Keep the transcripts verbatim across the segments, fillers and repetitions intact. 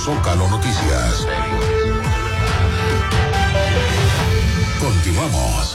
Zócalo Noticias. Continuamos.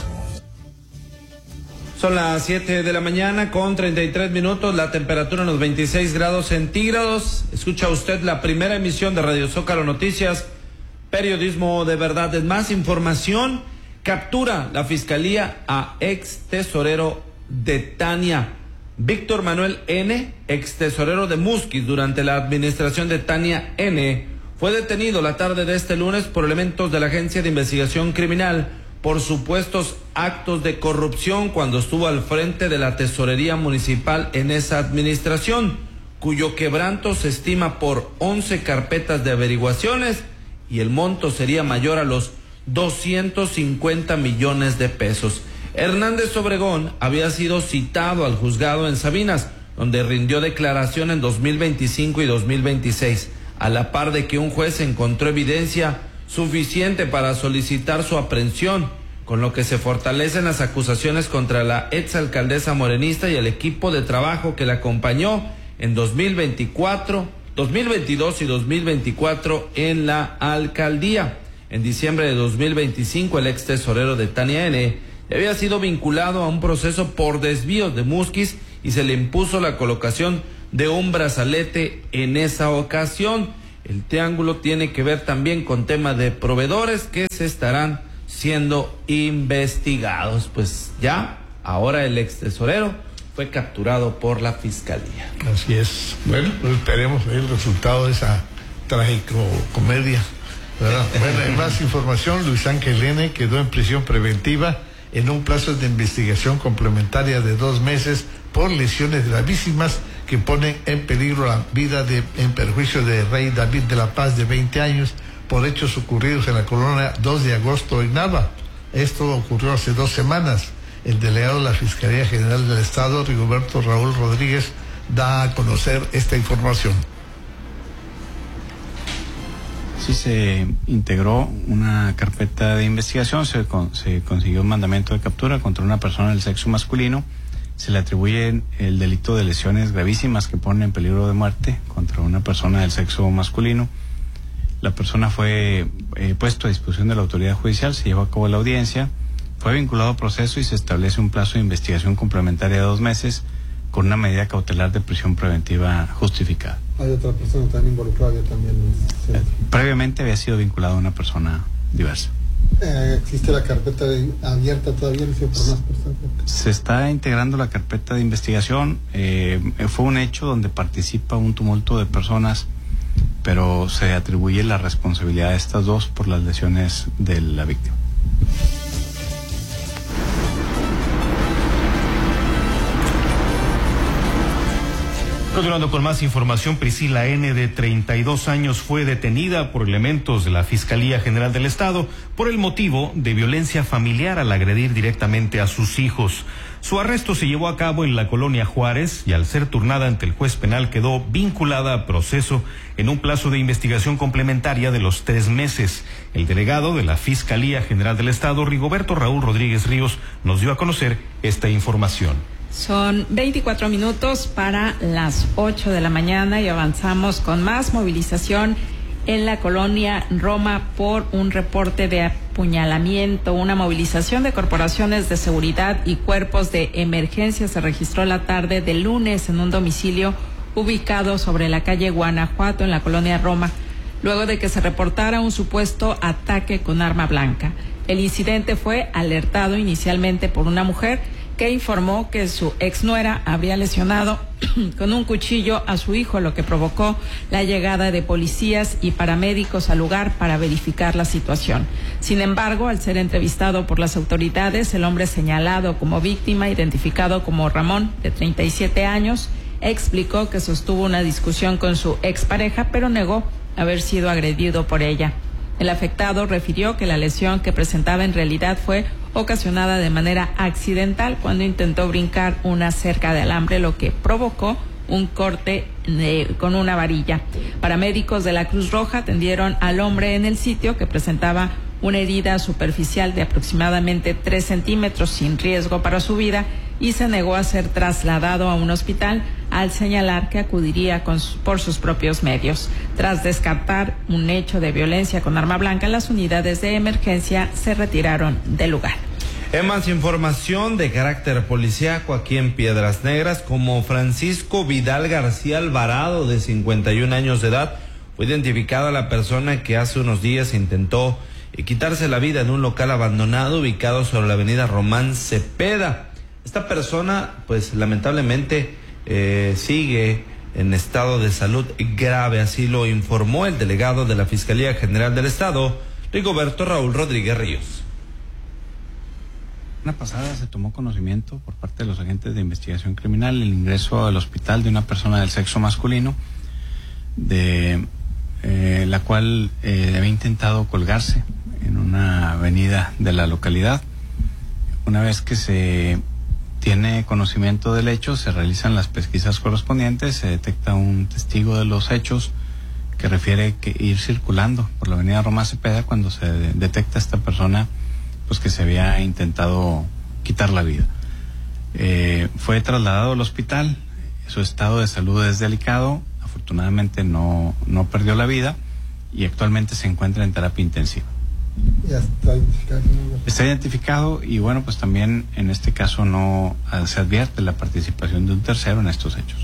Son las siete de la mañana con treinta y tres minutos, la temperatura en los veintiséis grados centígrados. Escucha usted la primera emisión de Radio Zócalo Noticias, periodismo de verdad. Es más información, captura la Fiscalía a ex tesorero de Tania. Víctor Manuel N., ex tesorero de Musquis durante la administración de Tania N., fue detenido la tarde de este lunes por elementos de la Agencia de Investigación Criminal por supuestos actos de corrupción cuando estuvo al frente de la tesorería municipal en esa administración, cuyo quebranto se estima por once carpetas de averiguaciones y el monto sería mayor a los doscientos cincuenta millones de pesos. Hernández Obregón había sido citado al juzgado en Sabinas, donde rindió declaración en dos mil veinticinco y dos mil veintiséis, a la par de que un juez encontró evidencia suficiente para solicitar su aprehensión, con lo que se fortalecen las acusaciones contra la exalcaldesa morenista y el equipo de trabajo que la acompañó en dos mil veinticuatro, dos mil veintidós y dos mil veinticuatro en la alcaldía. En diciembre de dos mil veinticinco, el ex tesorero de Tania N. había sido vinculado a un proceso por desvíos de Musquis y se le impuso la colocación de un brazalete en esa ocasión. El triángulo tiene que ver también con temas de proveedores que se estarán siendo investigados. Pues ya, ahora el ex tesorero fue capturado por la Fiscalía. Así es. Bueno, pues esperemos el resultado de esa tragicomedia, ¿verdad? Bueno, en más información, Luis Ángel N. quedó en prisión preventiva en un plazo de investigación complementaria de dos meses por lesiones gravísimas que ponen en peligro la vida de, en perjuicio de Rey David de la Paz, de veinte años, por hechos ocurridos en la colonia dos de agosto en Nava. Esto ocurrió hace dos semanas. El delegado de la Fiscalía General del Estado, Rigoberto Raúl Rodríguez, da a conocer esta información. Sí, se integró una carpeta de investigación, se, con, se consiguió un mandamiento de captura contra una persona del sexo masculino. Se le atribuye el delito de lesiones gravísimas que ponen en peligro de muerte contra una persona del sexo masculino. La persona fue eh, puesto a disposición de la autoridad judicial, se llevó a cabo la audiencia, fue vinculado a proceso y se establece un plazo de investigación complementaria de dos meses con una medida cautelar de prisión preventiva justificada. ¿Hay otra persona también involucrada ya también? Sí. Eh, previamente había sido vinculado a una persona diversa. Eh, ¿Existe la carpeta de, abierta todavía por más personas? Se está integrando la carpeta de investigación. Eh, fue un hecho donde participa un tumulto de personas, pero se atribuye la responsabilidad de estas dos por las lesiones de la víctima. Continuando con más información, Priscila N., de treinta y dos años, fue detenida por elementos de la Fiscalía General del Estado por el motivo de violencia familiar al agredir directamente a sus hijos. Su arresto se llevó a cabo en la colonia Juárez y al ser turnada ante el juez penal quedó vinculada a proceso en un plazo de investigación complementaria de los tres meses. El delegado de la Fiscalía General del Estado, Rigoberto Raúl Rodríguez Ríos, nos dio a conocer esta información. Son veinticuatro minutos para las ocho de la mañana y avanzamos con más movilización en la colonia Roma por un reporte de apuñalamiento. Una movilización de corporaciones de seguridad y cuerpos de emergencia se registró la tarde del lunes en un domicilio ubicado sobre la calle Guanajuato en la colonia Roma, luego de que se reportara un supuesto ataque con arma blanca. El incidente fue alertado inicialmente por una mujer que informó que su exnuera habría lesionado con un cuchillo a su hijo, lo que provocó la llegada de policías y paramédicos al lugar para verificar la situación. Sin embargo, al ser entrevistado por las autoridades, el hombre señalado como víctima, identificado como Ramón, de treinta y siete años, explicó que sostuvo una discusión con su expareja, pero negó haber sido agredido por ella. El afectado refirió que la lesión que presentaba en realidad fue ocasionada de manera accidental cuando intentó brincar una cerca de alambre, lo que provocó un corte de, con una varilla. Paramédicos de la Cruz Roja atendieron al hombre en el sitio, que presentaba una herida superficial de aproximadamente tres centímetros sin riesgo para su vida, y se negó a ser trasladado a un hospital al señalar que acudiría con su, por sus propios medios. Tras descartar un hecho de violencia con arma blanca, las unidades de emergencia se retiraron del lugar. En más información de carácter policíaco aquí en Piedras Negras, como Francisco Vidal García Alvarado, de cincuenta y un años de edad, fue identificada la persona que hace unos días intentó quitarse la vida en un local abandonado ubicado sobre la avenida Román Cepeda. Esta persona, pues lamentablemente, eh, sigue en estado de salud grave, así lo informó el delegado de la Fiscalía General del Estado, Rigoberto Raúl Rodríguez Ríos. La semana pasada se tomó conocimiento por parte de los agentes de investigación criminal el ingreso al hospital de una persona del sexo masculino, de eh, la cual eh, había intentado colgarse en una avenida de la localidad. Una vez que se tiene conocimiento del hecho, se realizan las pesquisas correspondientes, se detecta un testigo de los hechos que refiere que ir circulando por la avenida Román Cepeda cuando se de- detecta a esta persona pues que se había intentado quitar la vida. Eh, fue trasladado al hospital, su estado de salud es delicado, afortunadamente no, no perdió la vida y actualmente se encuentra en terapia intensiva. Ya está identificado. Está identificado y bueno, pues también en este caso no se advierte la participación de un tercero en estos hechos.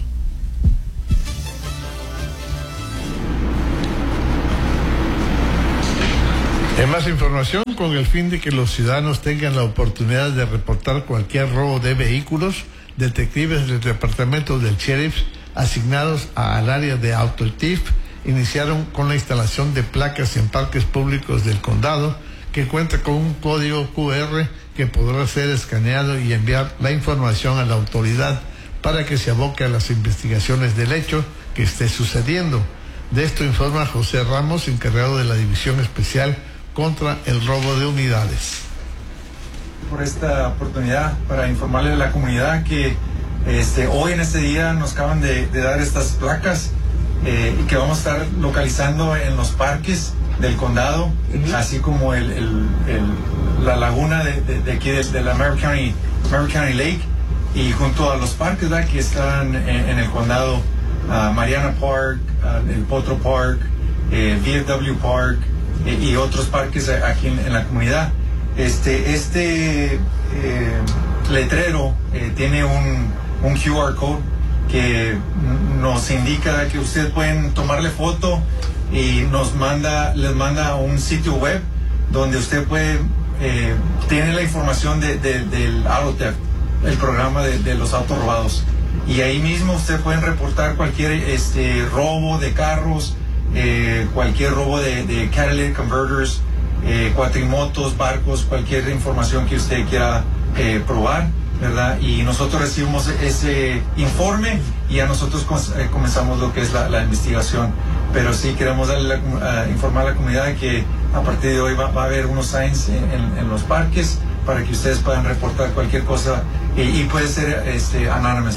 En más información, con el fin de que los ciudadanos tengan la oportunidad de reportar cualquier robo de vehículos, detectives del departamento del sheriff asignados al área de auto T I F iniciaron con la instalación de placas en parques públicos del condado que cuenta con un código Q R que podrá ser escaneado y enviar la información a la autoridad para que se aboque a las investigaciones del hecho que esté sucediendo. De esto informa José Ramos, encargado de la División Especial contra el robo de unidades. Por esta oportunidad para informarle a la comunidad que este, hoy en este día nos acaban de, de dar estas placas eh, y que vamos a estar localizando en los parques del condado, uh-huh. así como el, el, el, la laguna de, de, de aquí de, de la Merritt County, Merritt County Lake, y junto a los parques ¿verdad? Que están en, en el condado, uh, Mariana Park, uh, el Potro Park, eh, V F W Park, y otros parques aquí en, en la comunidad. Este, este eh, letrero eh, tiene un, un Q R code que nos indica que ustedes pueden tomarle foto y nos manda, les manda a un sitio web donde usted puede, eh, tiene la información de, de, del auto theft, el programa de, de los autos robados. Y ahí mismo ustedes pueden reportar cualquier este, robo de carros, Eh, cualquier robo de, de catalytic converters, eh, cuatrimotos, barcos, cualquier información que usted quiera eh, probar, ¿verdad? Y nosotros recibimos ese informe y a nosotros eh, comenzamos lo que es la, la investigación. Pero sí queremos darle la, uh, informar a la comunidad que a partir de hoy va, va a haber unos signs en, en, en los parques para que ustedes puedan reportar cualquier cosa y, y puede ser este, anónimo.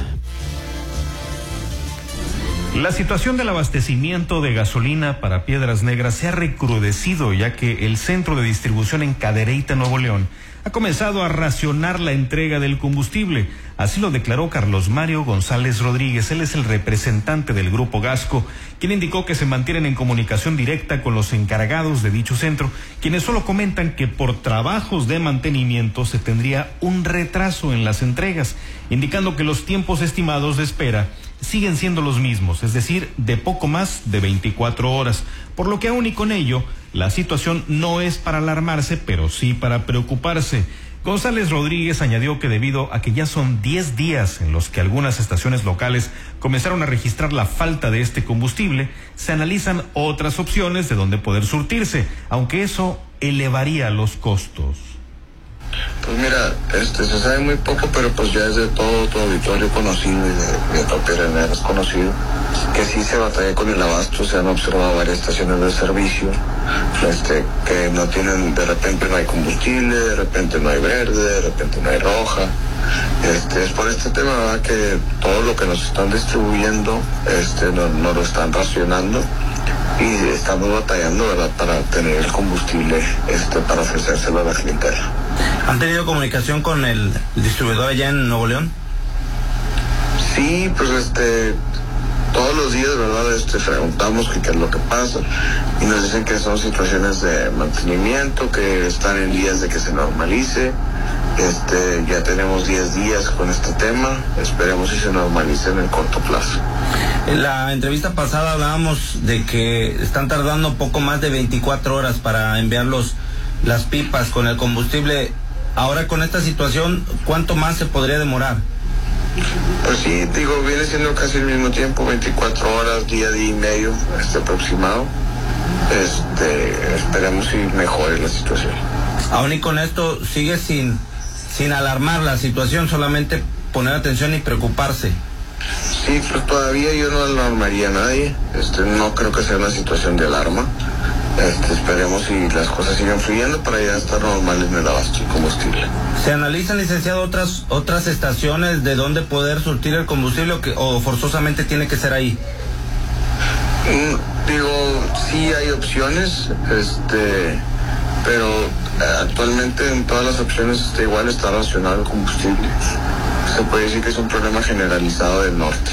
La situación del abastecimiento de gasolina para Piedras Negras se ha recrudecido, ya que el centro de distribución en Cadereyta, Nuevo León, ha comenzado a racionar la entrega del combustible. Así lo declaró Carlos Mario González Rodríguez. Él es el representante del Grupo Gasco, quien indicó que se mantienen en comunicación directa con los encargados de dicho centro, quienes solo comentan que por trabajos de mantenimiento se tendría un retraso en las entregas, indicando que los tiempos estimados de espera siguen siendo los mismos, es decir, de poco más de veinticuatro horas, por lo que aún y con ello, la situación no es para alarmarse, pero sí para preocuparse. González Rodríguez añadió que debido a que ya son diez días en los que algunas estaciones locales comenzaron a registrar la falta de este combustible, se analizan otras opciones de donde poder surtirse, aunque eso elevaría los costos. Pues mira, este, se sabe muy poco, pero pues ya es de todo tu auditorio conocido y de, de todo Piedras Negras conocido, que sí se batalla con el abasto. Se han observado varias estaciones de servicio, este, que no tienen, de repente no hay combustible, de repente no hay verde, de repente no hay roja. Este, es por este tema, ¿verdad?, que todo lo que nos están distribuyendo, este, nos no lo están racionando. Y estamos batallando, ¿verdad?, para tener el combustible este, para ofrecérselo a la clientela. ¿Han tenido comunicación con el distribuidor allá en Nuevo León? Sí, pues este, todos los días, ¿verdad? Este, preguntamos qué es lo que pasa y nos dicen que son situaciones de mantenimiento, que están en días de que se normalice. Este, ya tenemos diez días con este tema, esperemos que se normalice en el corto plazo. En la entrevista pasada hablábamos de que están tardando poco más de veinticuatro horas para enviar los, las pipas con el combustible. Ahora con esta situación, ¿cuánto más se podría demorar? Pues sí, digo, viene siendo casi el mismo tiempo, veinticuatro horas, día, día y medio, este aproximado. Este, esperemos si mejore la situación. Aún y con esto, sigue sin, sin alarmar la situación, solamente poner atención y preocuparse. Sí, pues todavía yo no alarmaría a nadie, este, no creo que sea una situación de alarma. Este, esperemos si las cosas sigan fluyendo para ya estar normal en el abasto de combustible. ¿Se analizan, licenciado, otras otras estaciones de donde poder surtir el combustible o, que, o forzosamente tiene que ser ahí? Mm, digo, sí hay opciones, este, pero actualmente en todas las opciones está igual, está racionado el combustible. Se puede decir que es un problema generalizado del norte.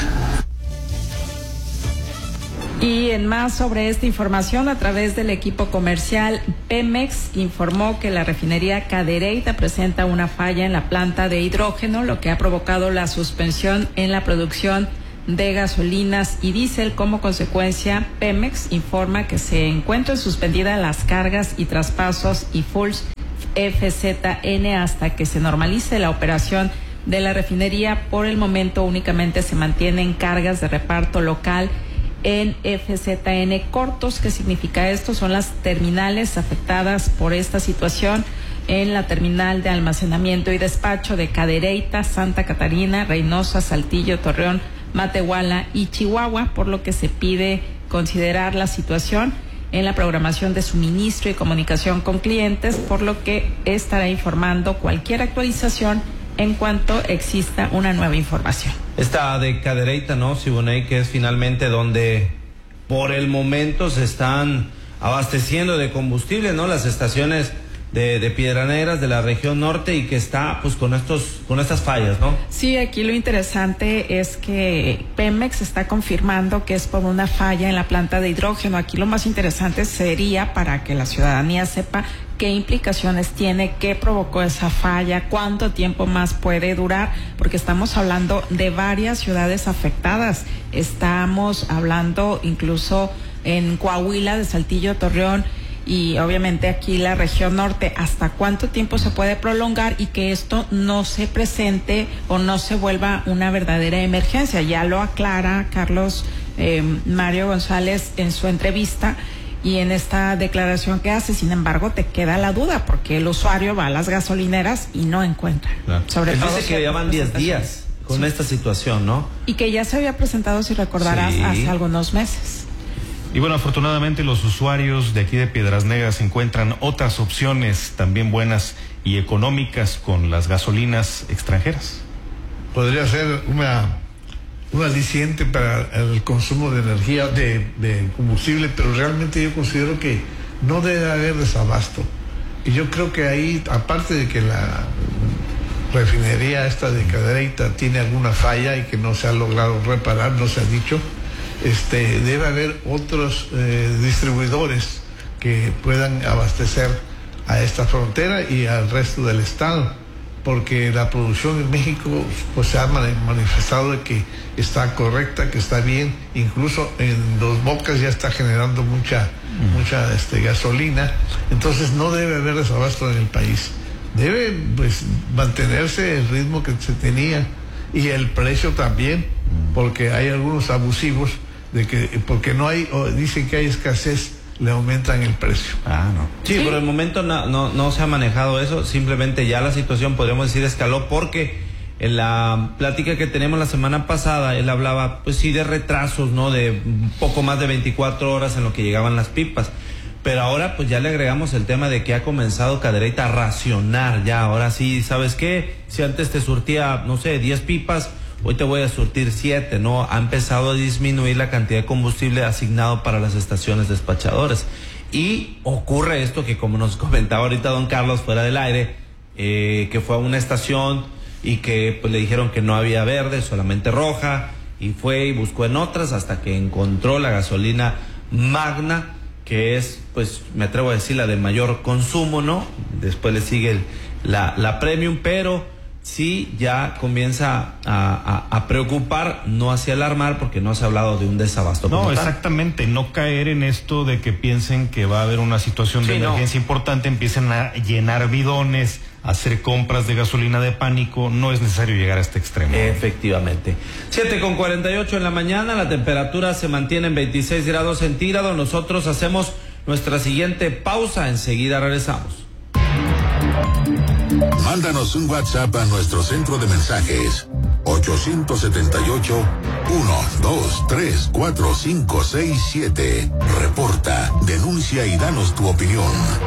Y en más sobre esta información, a través del equipo comercial, Pemex informó que la refinería Cadereyta presenta una falla en la planta de hidrógeno, lo que ha provocado la suspensión en la producción de gasolinas y diésel. Como consecuencia, Pemex informa que se encuentran suspendidas las cargas y traspasos y fulls F Z N hasta que se normalice la operación de la refinería. Por el momento únicamente se mantienen cargas de reparto local en F Z N cortos. ¿Qué significa esto? Son las terminales afectadas por esta situación en la terminal de almacenamiento y despacho de Cadereyta, Santa Catarina, Reynosa, Saltillo, Torreón, Matehuala y Chihuahua, por lo que se pide considerar la situación en la programación de suministro y comunicación con clientes, por lo que estará informando cualquier actualización en cuanto exista una nueva información. Esta de Cadereyta, ¿no, Siboney? Que es finalmente donde por el momento se están abasteciendo de combustible, ¿no? Las estaciones de, de Piedras Negras de la región norte y que está pues con estos con estas fallas, ¿no? Sí, aquí lo interesante es que Pemex está confirmando que es por una falla en la planta de hidrógeno. Aquí lo más interesante sería para que la ciudadanía sepa qué implicaciones tiene, qué provocó esa falla, cuánto tiempo más puede durar, porque estamos hablando de varias ciudades afectadas. Estamos hablando incluso en Coahuila, de Saltillo, Torreón y obviamente aquí la región norte. ¿Hasta cuánto tiempo se puede prolongar y que esto no se presente o no se vuelva una verdadera emergencia? Ya lo aclara Carlos eh, Mario González en su entrevista y en esta declaración que hace. Sin embargo, te queda la duda porque el usuario va a las gasolineras y no encuentra. Claro. Sobre Él todo dice que ya van diez días con sí. esta situación, ¿no? Y que ya se había presentado, si recordarás, sí. hace algunos meses. Y bueno, afortunadamente los usuarios de aquí de Piedras Negras encuentran otras opciones también buenas y económicas con las gasolinas extranjeras. Podría ser una un aliciente para el consumo de energía, de, de combustible, pero realmente yo considero que no debe haber desabasto. Y yo creo que ahí, aparte de que la refinería esta de Cadereyta tiene alguna falla y que no se ha logrado reparar, no se ha dicho, este, debe haber otros eh, distribuidores que puedan abastecer a esta frontera y al resto del estado, porque la producción en México pues se ha manifestado de que está correcta, que está bien, incluso en Dos Bocas ya está generando mucha, mm. mucha este, gasolina, entonces no debe haber desabasto en el país, debe pues mantenerse el ritmo que se tenía y el precio también, porque hay algunos abusivos de que porque no hay, o dicen que hay escasez, le aumentan el precio. Ah, no. Sí, sí. Por el momento no, no, no se ha manejado eso, simplemente ya la situación, podríamos decir, escaló, porque en la plática que tenemos la semana pasada, él hablaba, pues sí, de retrasos, ¿no? De un poco más de veinticuatro horas en lo que llegaban las pipas. Pero ahora, pues ya le agregamos el tema de que ha comenzado Cadereyta a racionar ya. Ahora sí, ¿sabes qué? Si antes te surtía, no sé, diez pipas, hoy te voy a surtir siete, ¿no? Ha empezado a disminuir la cantidad de combustible asignado para las estaciones despachadoras. Y ocurre esto que, como nos comentaba ahorita don Carlos fuera del aire, eh, que fue a una estación y que pues le dijeron que no había verde, solamente roja, y fue y buscó en otras hasta que encontró la gasolina Magna, que es, pues me atrevo a decir, la de mayor consumo, ¿no? Después le sigue el, la, la Premium, pero sí ya comienza a, a, a preocupar, no hacia alarmar, porque no se ha hablado de un desabasto. No, exactamente, no caer en esto de que piensen que va a haber una situación de sí, emergencia no. importante, empiecen a llenar bidones, a hacer compras de gasolina de pánico, no es necesario llegar a este extremo. Efectivamente. siete con cuarenta y ocho en la mañana, la temperatura se mantiene en veintiséis grados centígrados, nosotros hacemos nuestra siguiente pausa, enseguida regresamos. Mándanos un WhatsApp a nuestro centro de mensajes ocho siete ocho, uno dos tres cuatro cinco seis siete. Reporta, denuncia y danos tu opinión.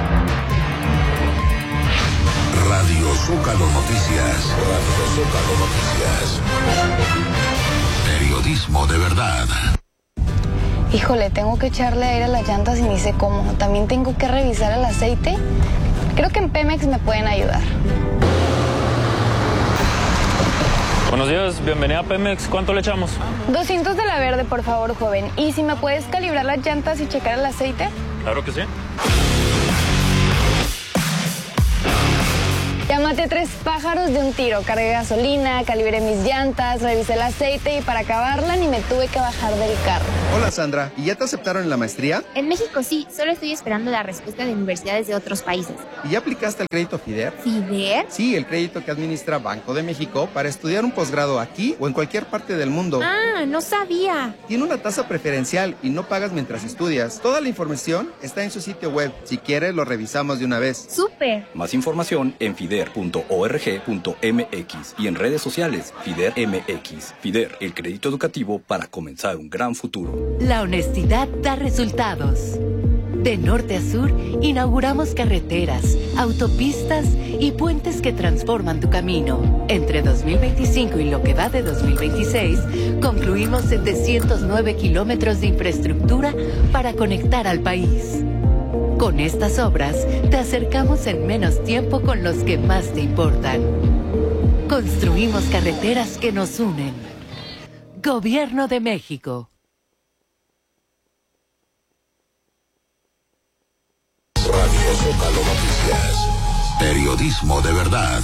Radio Zócalo Noticias. Radio Zócalo Noticias. Periodismo de verdad. Híjole, tengo que echarle aire a las llantas y ni sé cómo. También tengo que revisar el aceite. Creo que en Pemex me pueden ayudar. Buenos días, bienvenida a Pemex. ¿Cuánto le echamos? doscientos de la verde, por favor, joven. ¿Y si me puedes calibrar las llantas y checar el aceite? Claro que sí. Ya maté tres pájaros de un tiro. Cargué gasolina, calibré mis llantas, revisé el aceite y para acabarla ni me tuve que bajar del carro. Hola Sandra, ¿y ya te aceptaron en la maestría? En México sí, solo estoy esperando la respuesta de universidades de otros países. ¿Y ya aplicaste el crédito FIDER? ¿FIDER? Sí, el crédito que administra Banco de México para estudiar un posgrado aquí o en cualquier parte del mundo. Ah, no sabía. Tiene una tasa preferencial y no pagas mientras estudias. Toda la información está en su sitio web. Si quieres, lo revisamos de una vez. ¡Súper! Más información en FIDER punto org punto mx y en redes sociales FIDER M X. FIDER, el crédito educativo para comenzar un gran futuro. La honestidad da resultados. De norte a sur, inauguramos carreteras, autopistas y puentes que transforman tu camino. Entre dos mil veinticinco y lo que va de dos mil veintiséis, concluimos setecientos nueve kilómetros de infraestructura para conectar al país. Con estas obras, te acercamos en menos tiempo con los que más te importan. Construimos carreteras que nos unen. Gobierno de México. Radio Zócalo Noticias. Periodismo de verdad.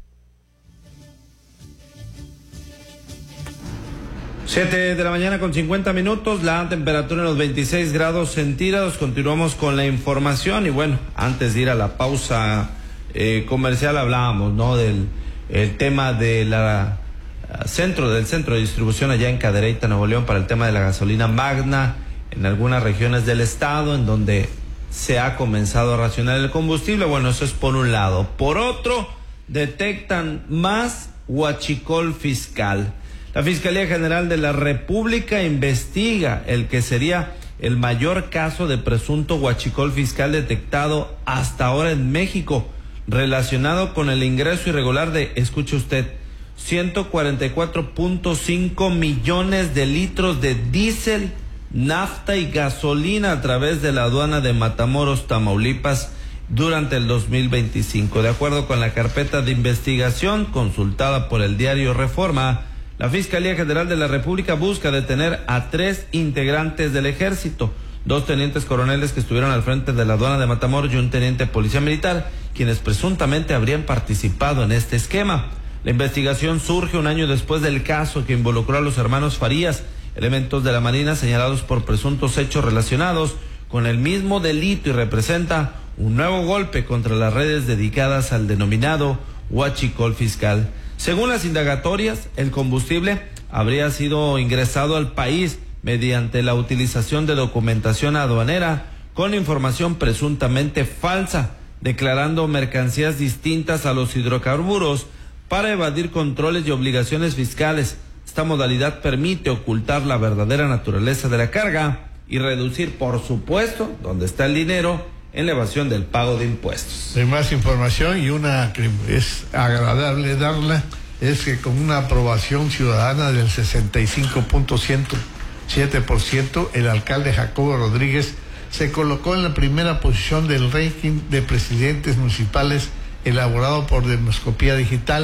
siete de la mañana con cincuenta minutos, la temperatura en los veintiséis grados centígrados. Continuamos con la información y bueno, antes de ir a la pausa eh, comercial hablábamos, ¿no? Del el tema de la centro del centro de distribución allá en Cadereyta, Nuevo León, para el tema de la gasolina Magna en algunas regiones del estado en donde se ha comenzado a racionar el combustible. Bueno, eso es por un lado. Por otro, detectan más huachicol fiscal. La Fiscalía General de la República investiga el que sería el mayor caso de presunto huachicol fiscal detectado hasta ahora en México, relacionado con el ingreso irregular de, escuche usted, ciento cuarenta y cuatro punto cinco millones de litros de diésel, nafta y gasolina a través de la aduana de Matamoros, Tamaulipas, durante el dos mil veinticinco. De acuerdo con la carpeta de investigación consultada por el diario Reforma, la Fiscalía General de la República busca detener a tres integrantes del ejército, dos tenientes coroneles que estuvieron al frente de la aduana de Matamoros y un teniente de policía militar, quienes presuntamente habrían participado en este esquema. La investigación surge un año después del caso que involucró a los hermanos Farías, elementos de la Marina señalados por presuntos hechos relacionados con el mismo delito, y representa un nuevo golpe contra las redes dedicadas al denominado huachicol fiscal. Según las indagatorias, el combustible habría sido ingresado al país mediante la utilización de documentación aduanera con información presuntamente falsa, declarando mercancías distintas a los hidrocarburos para evadir controles y obligaciones fiscales. Esta modalidad permite ocultar la verdadera naturaleza de la carga y reducir, por supuesto, donde está el dinero, en la evasión del pago de impuestos. Hay más información y una que es agradable darla, es que con una aprobación ciudadana del sesenta y cinco punto ciento siete por ciento, el alcalde Jacobo Rodríguez se colocó en la primera posición del ranking de presidentes municipales elaborado por Demoscopía Digital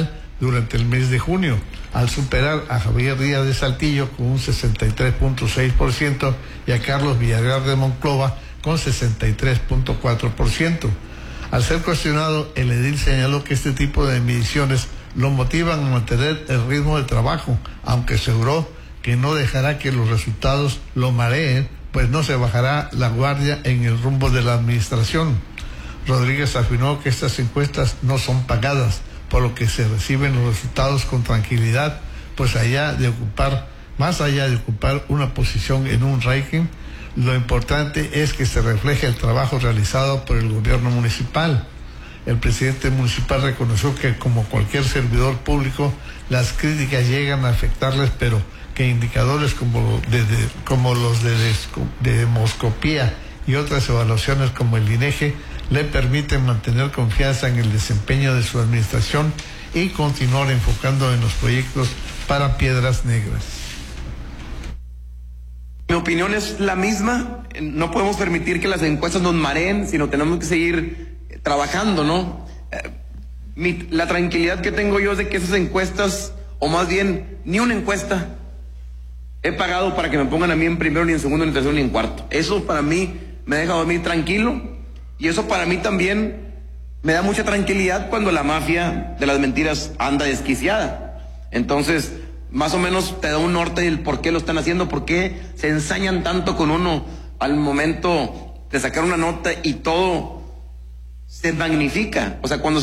durante el mes de junio, al superar a Javier Díaz de Saltillo con un sesenta y tres punto seis por ciento y a Carlos Villarreal de Monclova con sesenta y tres punto cuatro por ciento. Al ser cuestionado, el edil señaló que este tipo de mediciones lo motivan a mantener el ritmo de trabajo, aunque aseguró que no dejará que los resultados lo mareen, pues no se bajará la guardia en el rumbo de la administración. Rodríguez afirmó que estas encuestas no son pagadas, por lo que se reciben los resultados con tranquilidad, pues allá de ocupar, más allá de ocupar una posición en un ranking, lo importante es que se refleje el trabajo realizado por el gobierno municipal. El presidente municipal reconoció que, como cualquier servidor público, las críticas llegan a afectarles, pero que indicadores como, de, de, como los de, de, de demoscopía y otras evaluaciones como el INEGI le permiten mantener confianza en el desempeño de su administración y continuar enfocando en los proyectos para Piedras Negras. Mi opinión es la misma. No podemos permitir que las encuestas nos mareen, sino tenemos que seguir trabajando, ¿no? Eh, mi, la tranquilidad que tengo yo es de que esas encuestas, o más bien, ni una encuesta he pagado para que me pongan a mí en primero, ni en segundo, ni en tercero, ni en cuarto. Eso para mí me deja dormir tranquilo, y eso para mí también me da mucha tranquilidad cuando la mafia de las mentiras anda desquiciada. Entonces, más o menos te da un norte del por qué lo están haciendo, por qué se ensañan tanto con uno al momento de sacar una nota y todo se magnifica. O sea, cuando